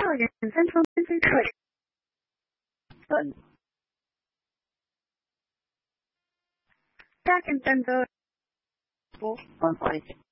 校园三重分支课程。Second and the 140.